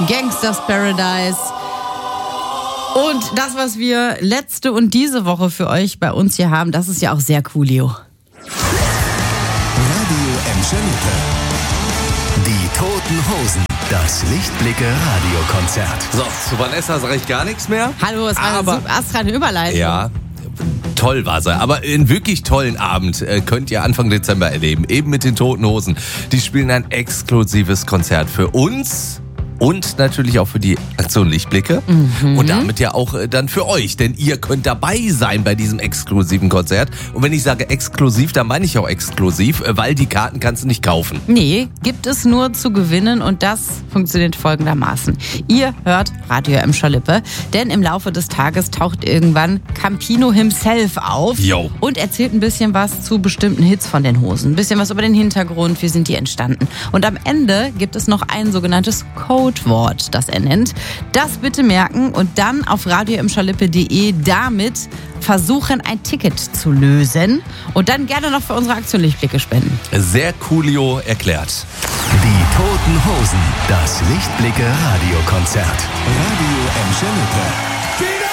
Gangsters Paradise. Und das, was wir letzte und diese Woche für euch bei uns hier haben, das ist ja auch sehr coolio. Radio Emscher-Lippe. Die Toten Hosen. Das Lichtblicke-Radiokonzert. So, zu Vanessa sage ich gar nichts mehr. Hallo, es war eine astreine Überleitung. Ja, toll war sie. Aber einen wirklich tollen Abend könnt ihr Anfang Dezember erleben. Eben mit den Toten Hosen. Die spielen ein exklusives Konzert für uns. Und natürlich auch für die Aktion Lichtblicke. Und damit ja auch dann für euch. Denn ihr könnt dabei sein bei diesem exklusiven Konzert. Und wenn ich sage exklusiv, dann meine ich auch exklusiv, weil die Karten kannst du nicht kaufen. Nee, gibt es nur zu gewinnen und das funktioniert folgendermaßen. Ihr hört Radio Emscher-Lippe, denn im Laufe des Tages taucht irgendwann Campino himself auf und erzählt ein bisschen was zu bestimmten Hits von den Hosen. Ein bisschen was über den Hintergrund, wie sind die entstanden. Und am Ende gibt es noch ein sogenanntes Codewort, das er nennt. Das bitte merken und dann auf radioemscherlippe.de damit versuchen, ein Ticket zu lösen und dann gerne noch für unsere Aktion Lichtblicke spenden. Sehr coolio erklärt. Die Toten Hosen. Das Lichtblicke-Radiokonzert. Radio Emscher-Lippe.